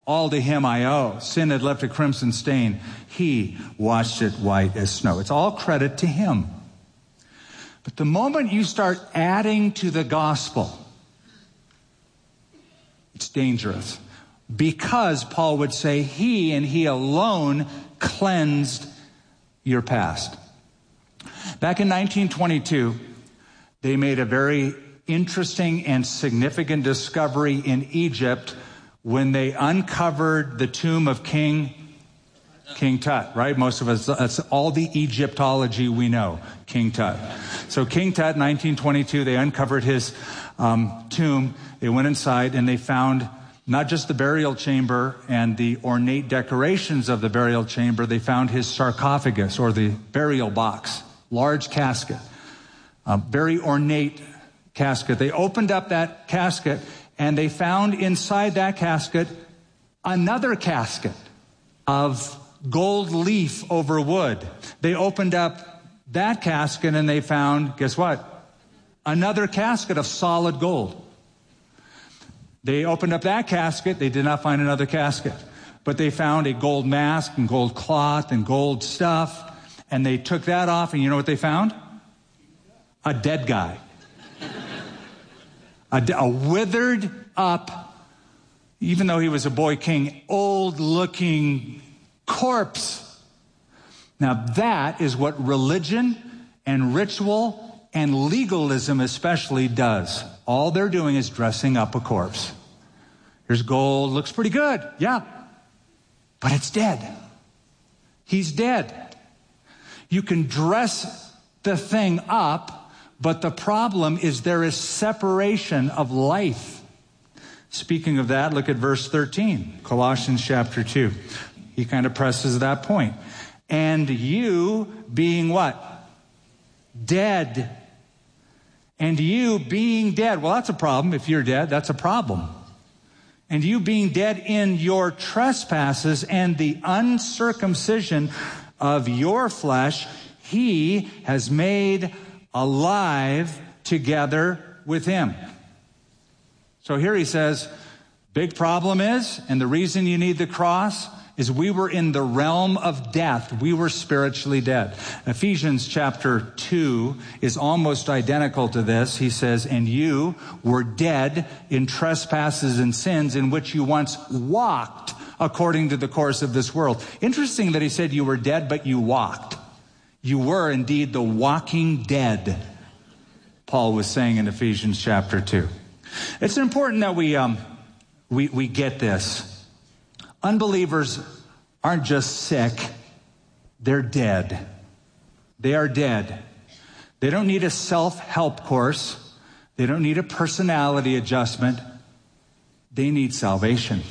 All to him I owe. Sin had left a crimson stain. He washed it white as snow. It's all credit to him. But the moment you start adding to the gospel, it's dangerous. Because Paul would say he and he alone cleansed your past. Back in 1922, they made a very interesting and significant discovery in Egypt when they uncovered the tomb of King Tut, right? Most of us, that's all the Egyptology we know, King Tut. So King Tut, 1922, they uncovered his tomb. They went inside and they found not just the burial chamber and the ornate decorations of the burial chamber, they found his sarcophagus, or the burial box, large casket, very ornate casket. They opened up that casket and they found inside that casket another casket of gold leaf over wood. They opened up that casket and they found, guess what? Another casket of solid gold. They opened up that casket. They did not find another casket. But they found a gold mask and gold cloth and gold stuff. And they took that off, and you know what they found? A dead guy. A withered up, even though he was a boy king, old-looking corpse. Now that is what religion and ritual and legalism especially does. All they're doing is dressing up a corpse. Here's gold, looks pretty good, yeah, but it's dead. He's dead. You can dress the thing up, but the problem is there is separation of life. Speaking of that, look at verse 13, Colossians chapter 2. He kind of presses that point. And you being what? Dead. And you being dead. Well, that's a problem. If you're dead, that's a problem. And you being dead in your trespasses and the uncircumcision of your flesh, he has made alive together with him. So here he says, big problem is, and the reason you need the cross is we were in the realm of death. We were spiritually dead. Ephesians chapter 2 is almost identical to this. He says, and you were dead in trespasses and sins in which you once walked according to the course of this world. Interesting that he said you were dead, but you walked. You were indeed the walking dead, Paul was saying in Ephesians chapter 2. It's important that we get this. Unbelievers aren't just sick, they're dead. They are dead. They don't need a self-help course. They don't need a personality adjustment. They need salvation.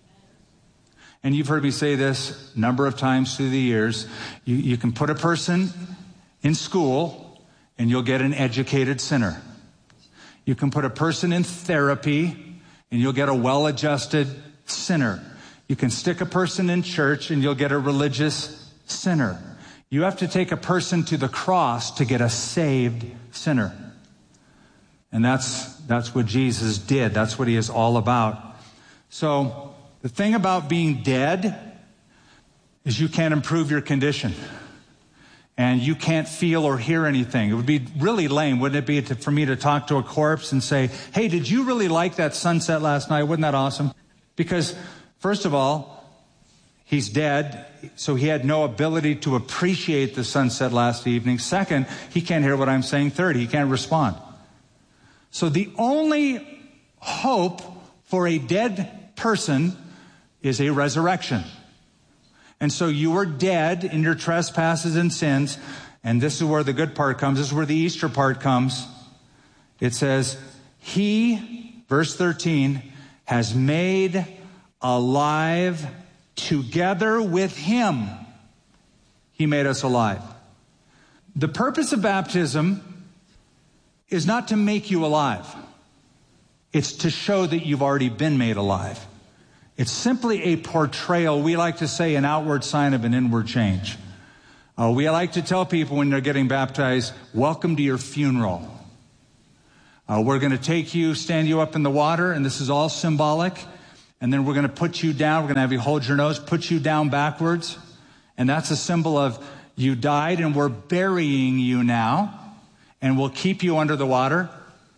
And you've heard me say this a number of times through the years. You can put a person in school and you'll get an educated sinner. You can put a person in therapy and you'll get a well-adjusted sinner. You can stick a person in church and you'll get a religious sinner. You have to take a person to the cross to get a saved sinner. And that's what Jesus did. That's what he is all about. So the thing about being dead is you can't improve your condition. And you can't feel or hear anything. It would be really lame, wouldn't it be, for me to talk to a corpse and say, hey, did you really like that sunset last night? Wasn't that awesome? Because first of all, he's dead, so he had no ability to appreciate the sunset last evening. Second, he can't hear what I'm saying. Third, he can't respond. So the only hope for a dead person is a resurrection. And so you were dead in your trespasses and sins, and this is where the good part comes. This is where the Easter part comes. It says, he, verse 13, has made alive together with him. He made us alive. The purpose of baptism is not to make you alive. It's to show that you've already been made alive. It's simply a portrayal. We like to say an outward sign of an inward change. We like to tell people when they're getting baptized, welcome to your funeral. We're going to take you, stand you up in the water, and this is all symbolic. And then we're going to put you down. We're going to have you hold your nose, put you down backwards. And that's a symbol of you died and we're burying you now. And we'll keep you under the water.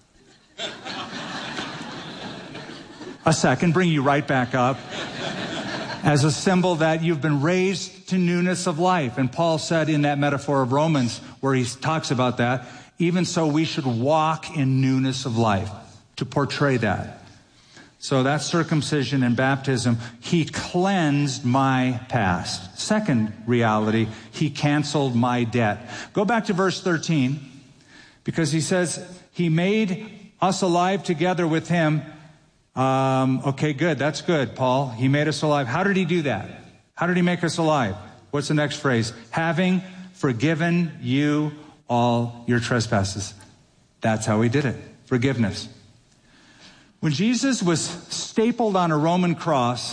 A second, bring you right back up. As a symbol that you've been raised to newness of life. And Paul said in that metaphor of Romans, where he talks about that, even so we should walk in newness of life, to portray that. So that's circumcision and baptism. He cleansed my past. Second reality, he canceled my debt. Go back to verse 13, because he says he made us alive together with him. Okay, good. That's good, Paul. He made us alive. How did he do that? How did he make us alive? What's the next phrase? Having forgiven you all your trespasses. That's how he did it. Forgiveness. When Jesus was stapled on a Roman cross,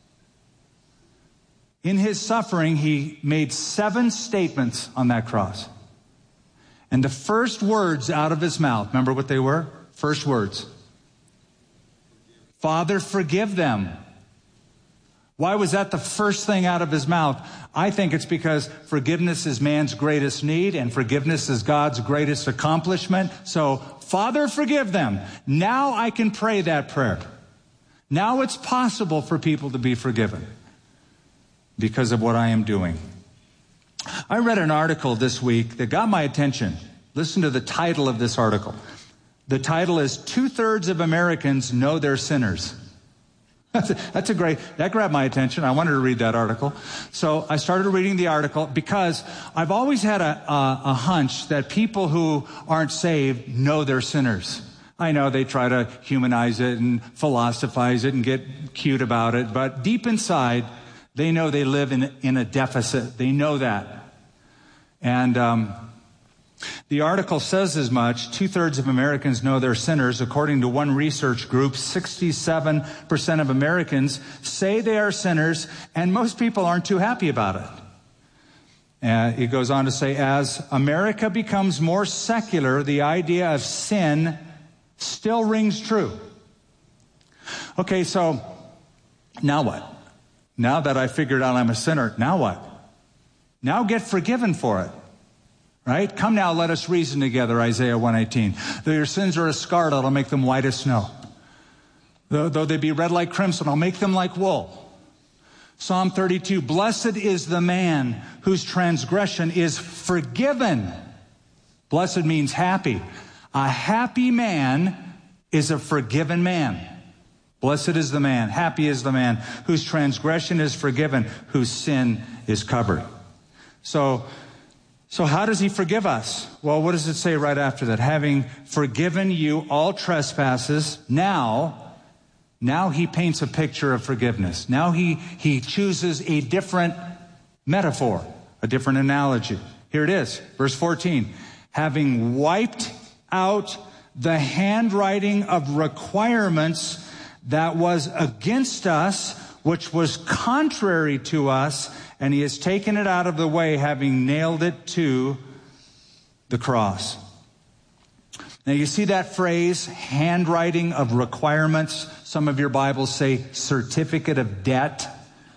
in his suffering, he made 7 statements on that cross. And the first words out of his mouth, remember what they were? First words. Father, forgive them. Why was that the first thing out of his mouth? I think it's because forgiveness is man's greatest need and forgiveness is God's greatest accomplishment. So, Father, forgive them. Now I can pray that prayer. Now it's possible for people to be forgiven because of what I am doing. I read an article this week that got my attention. Listen to the title of this article. The title is 2/3 of Americans know they're sinners. That grabbed my attention. I wanted to read that article. So I started reading the article because I've always had a hunch that people who aren't saved know they're sinners. I know they try to humanize it and philosophize it and get cute about it, but deep inside, they know they live in a deficit. They know that. And the article says as much. 2/3 of Americans know they're sinners. According to one research group, 67% of Americans say they are sinners, and most people aren't too happy about it. It goes on to say, as America becomes more secular, the idea of sin still rings true. Okay, so now what? Now that I figured out I'm a sinner, now what? Now get forgiven for it. Right? Come now, let us reason together, Isaiah 1:18. Though your sins are as scarlet, I'll make them white as snow. Though they be red like crimson, I'll make them like wool. Psalm 32, blessed is the man whose transgression is forgiven. Blessed means happy. A happy man is a forgiven man. Blessed is the man, happy is the man whose transgression is forgiven, whose sin is covered. So how does he forgive us? Well, what does it say right after that? Having forgiven you all trespasses, now he paints a picture of forgiveness. Now he chooses a different metaphor, a different analogy. Here it is, verse 14. Having wiped out the handwriting of requirements that was against us, which was contrary to us, and he has taken it out of the way, having nailed it to the cross. Now you see that phrase, handwriting of requirements. Some of your Bibles say certificate of debt.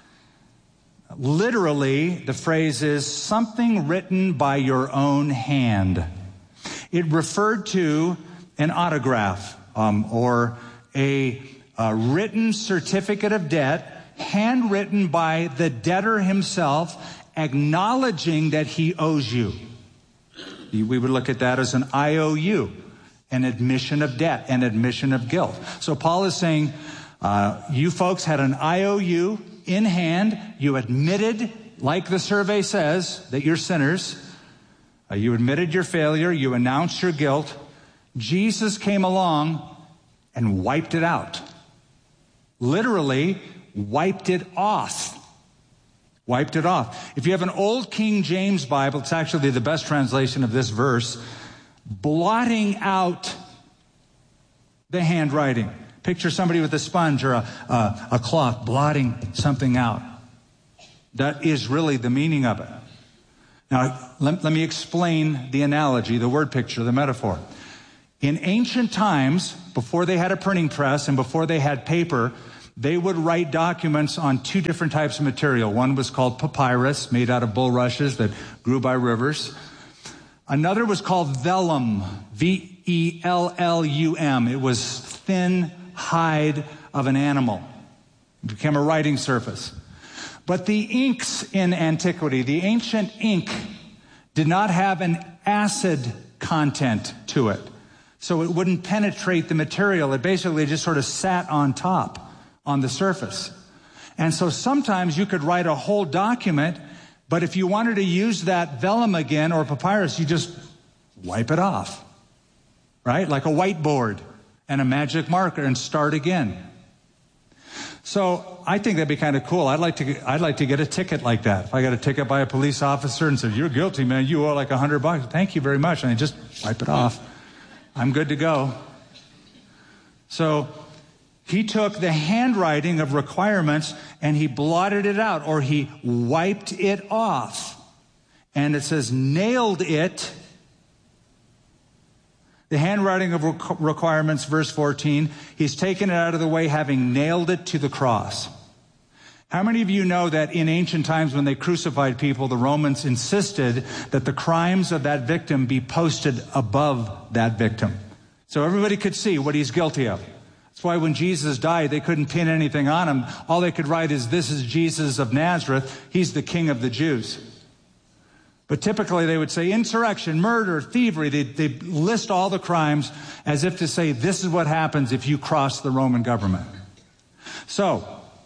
Literally, the phrase is something written by your own hand. It referred to an autograph or a written certificate of debt, handwritten by the debtor himself, acknowledging that he owes you. We would look at that as an IOU, an admission of debt, an admission of guilt. So Paul is saying, you folks had an IOU in hand. You admitted, like the survey says, that you're sinners. You admitted your failure. You announced your guilt. Jesus came along and wiped it out. Literally, wiped it off. Wiped it off. If you have an old King James Bible, it's actually the best translation of this verse, blotting out the handwriting. Picture somebody with a sponge or a cloth blotting something out. That is really the meaning of it. Now, let me explain the analogy, the word picture, the metaphor. In ancient times, before they had a printing press and before they had paper, they would write documents on two different types of material. One was called papyrus, made out of bulrushes that grew by rivers. Another was called vellum, V-E-L-L-U-M. It was thin hide of an animal. It became a writing surface. But the inks in antiquity, the ancient ink, did not have an acid content to it. So it wouldn't penetrate the material. It basically just sort of sat on top, on the surface. And so sometimes you could write a whole document, but if you wanted to use that vellum again or papyrus, you just wipe it off, right? Like a whiteboard and a magic marker and start again. So I think that'd be kind of cool. I'd like to get a ticket like that. If I got a ticket by a police officer and said, "You're guilty, man. You owe like $100. Thank you very much." And I just wipe it off. I'm good to go. So he took the handwriting of requirements and he blotted it out, or he wiped it off. And it says nailed it. The handwriting of requirements, verse 14, he's taken it out of the way, having nailed it to the cross. How many of you know that in ancient times when they crucified people, the Romans insisted that the crimes of that victim be posted above that victim, so everybody could see what he's guilty of? That's why when Jesus died, they couldn't pin anything on him. All they could write is, "This is Jesus of Nazareth. He's the King of the Jews." But typically they would say insurrection, murder, thievery. They list all the crimes as if to say, this is what happens if you cross the Roman government. So,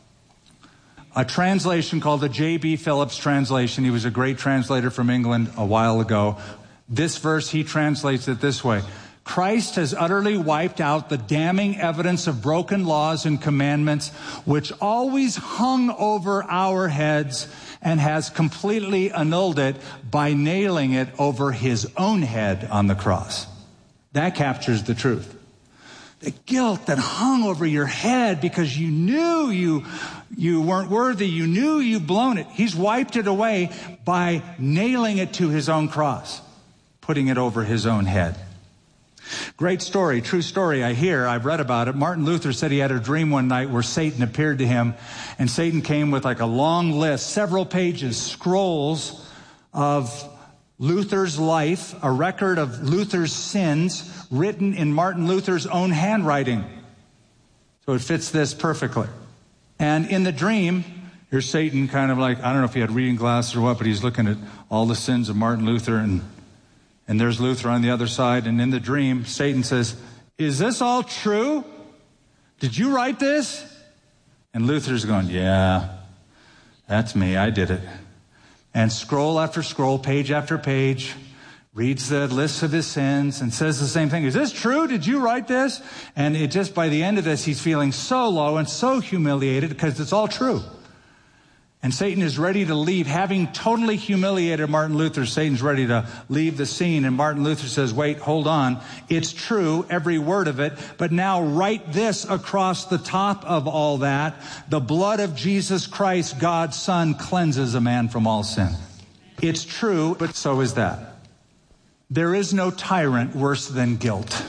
a translation called the J.B. Phillips translation. He was a great translator from England a while ago. This verse, he translates it this way. Christ has utterly wiped out the damning evidence of broken laws and commandments which always hung over our heads, and has completely annulled it by nailing it over his own head on the cross. That captures the truth. The guilt that hung over your head because you knew you weren't worthy, you knew you'd blown it. He's wiped it away by nailing it to his own cross, putting it over his own head. Great story, true story. I've read about it. Martin Luther said he had a dream one night where Satan appeared to him, and Satan came with like a long list, several pages, scrolls of Luther's life, a record of Luther's sins written in Martin Luther's own handwriting. So it fits this perfectly. And in the dream, here's Satan kind of like, I don't know if he had reading glasses or what, but he's looking at all the sins of Martin Luther, and there's Luther on the other side. And in the dream, Satan says, "Is this all true? Did you write this?" And Luther's going, "Yeah, that's me. I did it." And scroll after scroll, page after page, reads the list of his sins and says the same thing. "Is this true? Did you write this?" And it just, by the end of this, he's feeling so low and so humiliated because it's all true. And Satan is ready to leave. Having totally humiliated Martin Luther, Satan's ready to leave the scene. And Martin Luther says, "Wait, hold on. It's true, every word of it. But now write this across the top of all that. The blood of Jesus Christ, God's Son, cleanses a man from all sin." It's true, but so is that. There is no tyrant worse than guilt.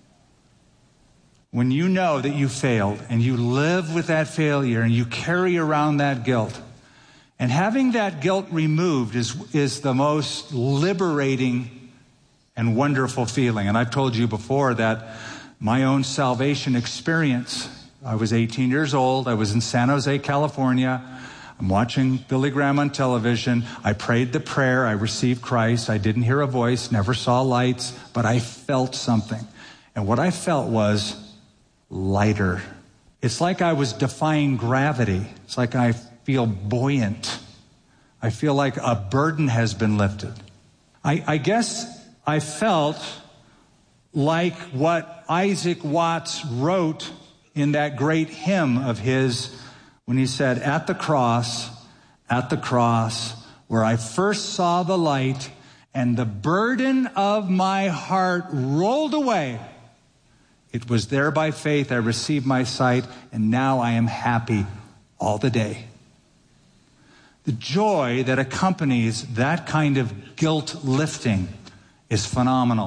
When you know that you failed and you live with that failure and you carry around that guilt, and having that guilt removed is the most liberating and wonderful feeling. And I've told you before that my own salvation experience, I was 18 years old. I was in San Jose, California. I'm watching Billy Graham on television. I prayed the prayer. I received Christ. I didn't hear a voice, never saw lights, but I felt something. And what I felt was lighter. It's like I was defying gravity. It's like I feel buoyant. I feel like a burden has been lifted. I guess I felt like what Isaac Watts wrote in that great hymn of his when he said, at the cross, where I first saw the light and the burden of my heart rolled away. It was there by faith I received my sight, and now I am happy all the day. The joy that accompanies that kind of guilt lifting is phenomenal.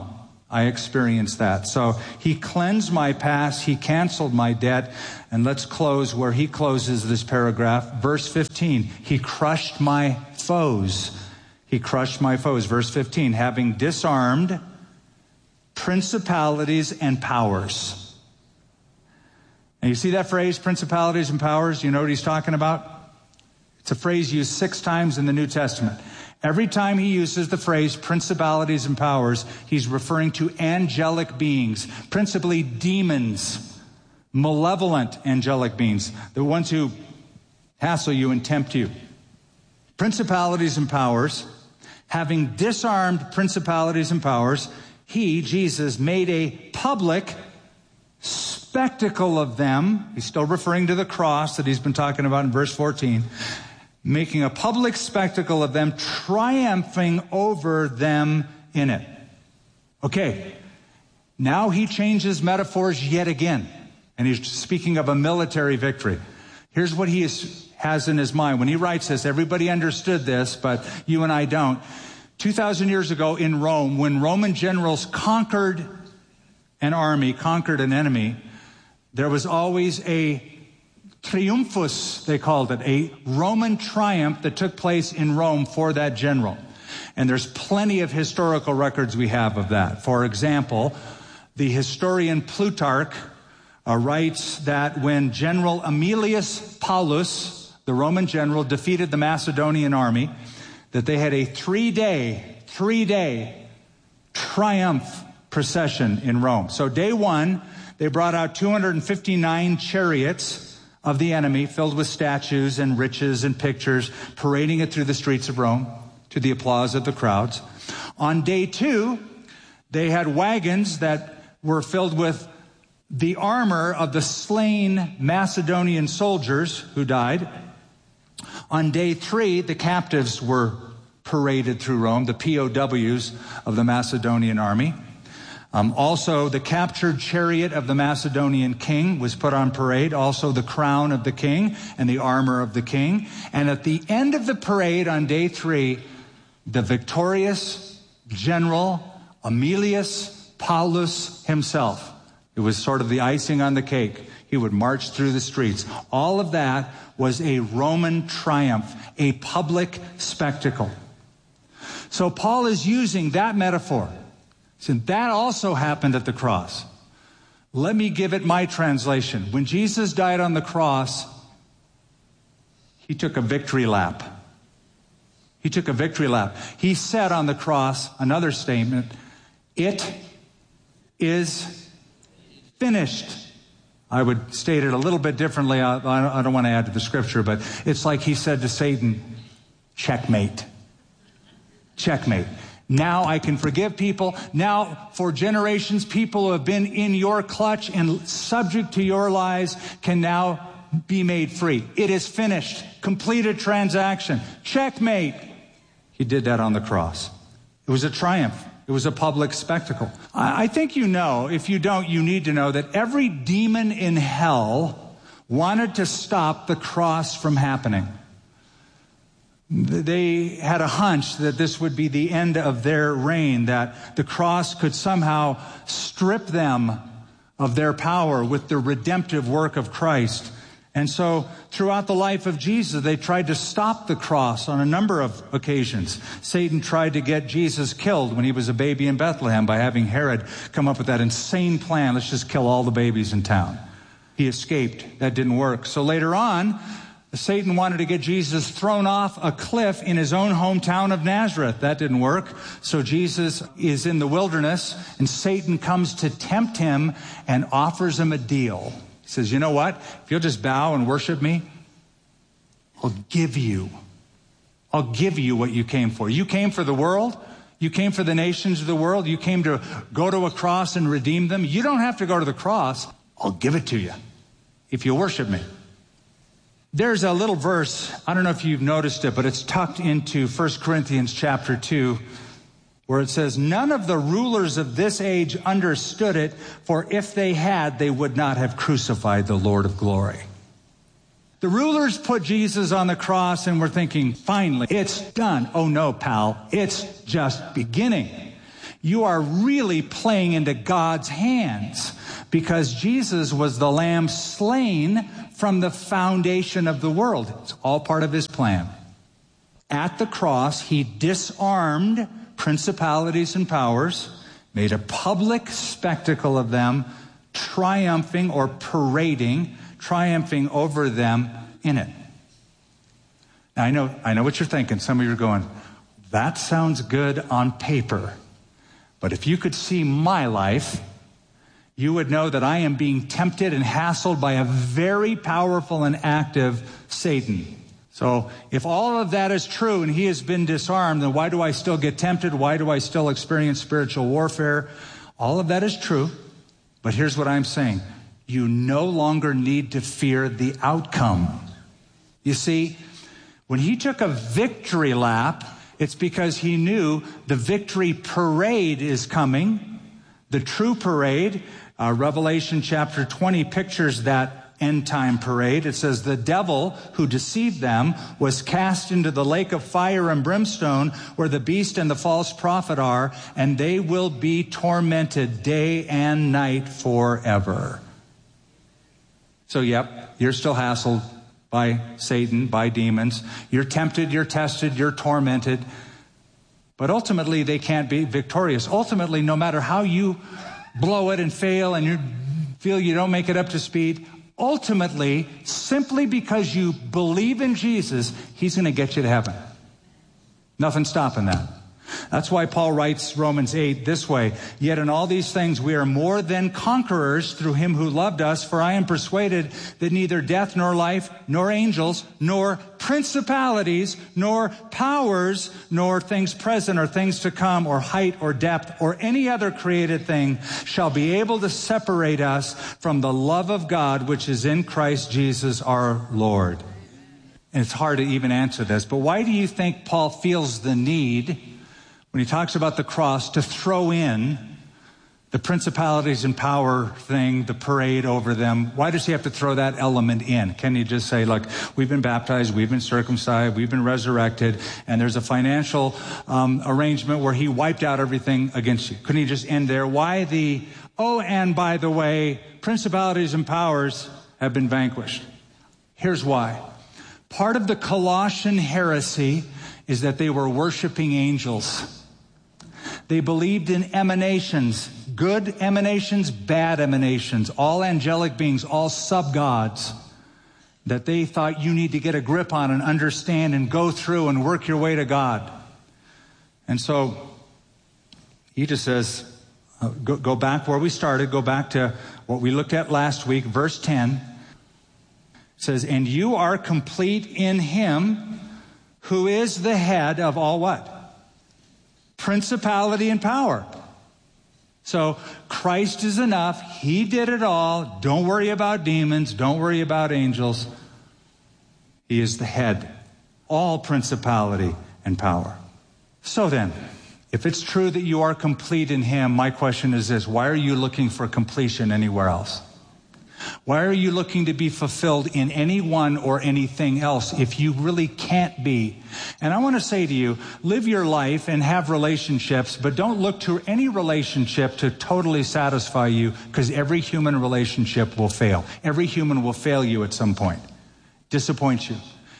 I experienced that. So he cleansed my past. He canceled my debt. And let's close where he closes this paragraph. Verse 15, he crushed my foes. He crushed my foes. Verse 15, having disarmed principalities and powers. And you see that phrase, principalities and powers? You know what he's talking about? It's a phrase used 6 times in the New Testament. Every time he uses the phrase principalities and powers, he's referring to angelic beings, principally demons, malevolent angelic beings, the ones who hassle you and tempt you. Principalities and powers, having disarmed principalities and powers, he, Jesus, made a public spectacle of them. He's still referring to the cross that he's been talking about in verse 14. Making a public spectacle of them, triumphing over them in it. Okay, now he changes metaphors yet again, and he's speaking of a military victory. Here's what he has in his mind. When he writes this, everybody understood this, but you and I don't. 2,000 years ago in Rome, when Roman generals conquered an army, conquered an enemy, there was always a triumphus, they called it, a Roman triumph that took place in Rome for that general. And there's plenty of historical records we have of that. For example, the historian Plutarch writes that when General Aemilius Paulus, the Roman general, defeated the Macedonian army, that they had a three-day triumph procession in Rome. So day one, they brought out 259 chariots of the enemy filled with statues and riches and pictures, parading it through the streets of Rome to the applause of the crowds. On day 2, they had wagons that were filled with the armor of the slain Macedonian soldiers who died. On day 3, the captives were paraded through Rome, the POWs of the Macedonian army. Also, the captured chariot of the Macedonian king was put on parade. Also, the crown of the king and the armor of the king. And at the end of the parade on day 3, the victorious general Aemilius Paulus himself. It was sort of the icing on the cake. He would march through the streets. All of that was a Roman triumph, a public spectacle. So Paul is using that metaphor. So that also happened at the cross. Let me give it my translation. When Jesus died on the cross, he took a victory lap. He took a victory lap. He said on the cross, another statement, it is finished. I would state it a little bit differently. I don't want to add to the scripture, but it's like he said to Satan, checkmate. Checkmate. Now I can forgive people. Now for generations, people who have been in your clutch and subject to your lies can now be made free. It is finished. Completed transaction. Checkmate. He did that on the cross. It was a triumph. It was a public spectacle. I think you know, if you don't, you need to know that every demon in hell wanted to stop the cross from happening. They had a hunch that this would be the end of their reign, that the cross could somehow strip them of their power with the redemptive work of Christ. And so throughout the life of Jesus, they tried to stop the cross on a number of occasions. Satan tried to get Jesus killed when he was a baby in Bethlehem by having Herod come up with that insane plan. Let's just kill all the babies in town. He escaped. That didn't work. So later on, Satan wanted to get Jesus thrown off a cliff in his own hometown of Nazareth. That didn't work. So Jesus is in the wilderness, and Satan comes to tempt him and offers him a deal. He says, you know what? If you'll just bow and worship me, I'll give you what you came for. You came for the world. You came for the nations of the world. You came to go to a cross and redeem them. You don't have to go to the cross. I'll give it to you if you worship me. There's a little verse, I don't know if you've noticed it, but it's tucked into 1 Corinthians chapter 2, where it says, none of the rulers of this age understood it, for if they had, they would not have crucified the Lord of glory. The rulers put Jesus on the cross and were thinking, finally, it's done. Oh no, pal, it's just beginning. you are really playing into God's hands, because Jesus was the lamb slain from the foundation of the world. It's all part of his plan. At the cross, he disarmed principalities and powers, made a public spectacle of them, triumphing or parading, triumphing over them in it. Now, I know what you're thinking. Some of you are going, that sounds good on paper. But if you could see my life, you would know that I am being tempted and hassled by a very powerful and active Satan. So if all of that is true and he has been disarmed, then why do I still get tempted? Why do I still experience spiritual warfare? All of that is true. But here's what I'm saying. You no longer need to fear the outcome. You see, when he took a victory lap, it's because he knew the victory parade is coming, the true parade. Revelation chapter 20 pictures that end time parade. It says, the devil who deceived them was cast into the lake of fire and brimstone, where the beast and the false prophet are, and they will be tormented day and night forever. So, yep, you're still hassled by Satan, by demons. You're tempted, you're tested, you're tormented. But ultimately, they can't be victorious. Ultimately, no matter how you blow it and fail and you feel you don't make it up to speed, ultimately, simply because you believe in Jesus, he's going to get you to heaven. Nothing stopping that. That's why Paul writes Romans 8 this way, yet in all these things we are more than conquerors through him who loved us, for I am persuaded that neither death nor life, nor angels, nor principalities, nor powers, nor things present or things to come, or height or depth, or any other created thing shall be able to separate us from the love of God which is in Christ Jesus our Lord. And it's hard to even answer this, but why do you think Paul feels the need, when he talks about the cross, to throw in the principalities and power thing, the parade over them? Why does he have to throw that element in? Can he just say, look, we've been baptized, we've been circumcised, we've been resurrected, and there's a financial arrangement where he wiped out everything against you? Couldn't he just end there? Why the, oh, and by the way, principalities and powers have been vanquished? Here's why. Part of the Colossian heresy is that they were worshiping angels. They believed in emanations, good emanations, bad emanations, all angelic beings, all sub-gods, that they thought you need to get a grip on and understand and go through and work your way to God. And so he just says, go back where we started, go back to what we looked at last week, verse 10. It says, and you are complete in him who is the head of all what? Principality and power. So Christ is enough. He did it all. Don't worry about demons. Don't worry about angels. He is the head. All principality and power. So then, if it's true that you are complete in him, my question is this: why are you looking for completion anywhere else? Why are you looking to be fulfilled in anyone or anything else if you really can't be? And I want to say to you, live your life and have relationships, but don't look to any relationship to totally satisfy you, because every human relationship will fail. Every human will fail you at some point, disappoint you.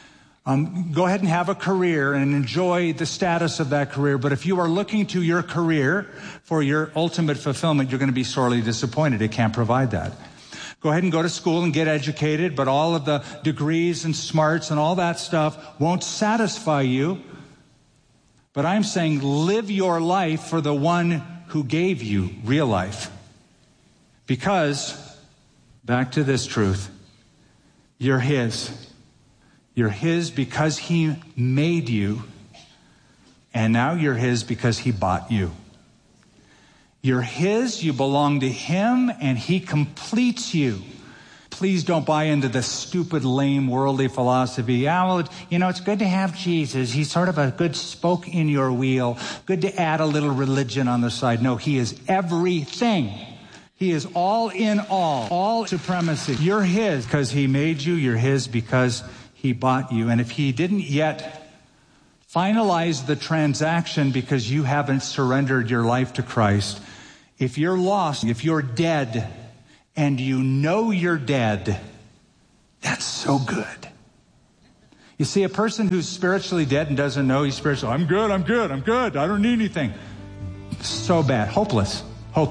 Go ahead and have a career and enjoy the status of that career. But if you are looking to your career for your ultimate fulfillment, you're going to be sorely disappointed. It can't provide that. Go ahead and go to school and get educated, but all of the degrees and smarts and all that stuff won't satisfy you. But I'm saying live your life for the one who gave you real life. Because, back to this truth, you're his. You're his because he made you, and now you're his because he bought you. You're his, you belong to him, and he completes you. Please don't buy into the stupid, lame, worldly philosophy. Yeah, well, it's good to have Jesus. He's sort of a good spoke in your wheel. Good to add a little religion on the side. No, he is everything. He is all in all supremacy. You're his because he made you. You're his because he bought you. And if he didn't yet finalize the transaction because you haven't surrendered your life to Christ. If you're lost, if you're dead, and you know you're dead, that's so good. You see, a person who's spiritually dead and doesn't know he's spiritual, I'm good, I don't need anything. So bad. Hopeless.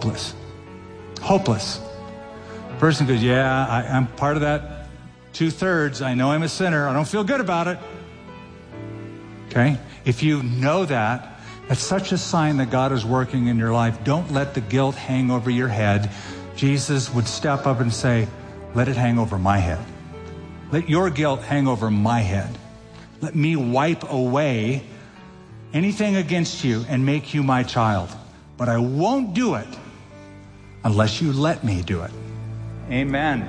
Person goes, yeah, I'm part of that 2/3. I know I'm a sinner. I don't feel good about it. Okay? If you know that, that's such a sign that God is working in your life. Don't let the guilt hang over your head. Jesus would step up and say, let it hang over my head. Let your guilt hang over my head. Let me wipe away anything against you and make you my child. But I won't do it unless you let me do it. Amen.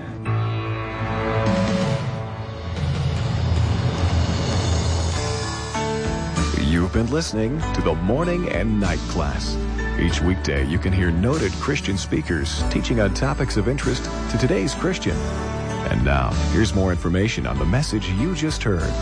You've been listening to the Morning and Night Class. Each weekday, you can hear noted Christian speakers teaching on topics of interest to today's Christian. And now, here's more information on the message you just heard.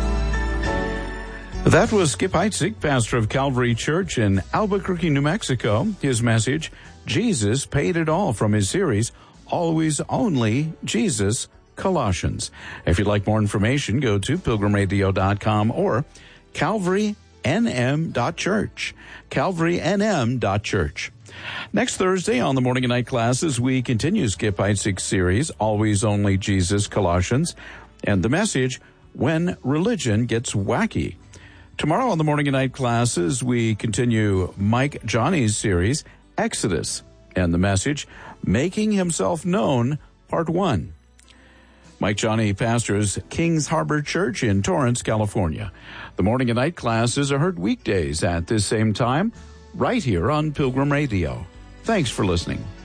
That was Skip Heitzig, pastor of Calvary Church in Albuquerque, New Mexico. His message, Jesus Paid It All, from his series, Always Only Jesus, Colossians. If you'd like more information, go to pilgrimradio.com or calvarynm.church. calvarynm.church. Next Thursday on the Morning and Night Classes, we continue Skip Heitzig's series, Always Only Jesus, Colossians, and the message, When Religion Gets Wacky. Tomorrow on the Morning and Night Classes, we continue Mike Johnny's series, Exodus, and the message, Making Himself Known, Part 1. Mike Johnny pastors Kings Harbor Church in Torrance, California. The Morning and Night Classes are heard weekdays at this same time, right here on Pilgrim Radio. Thanks for listening.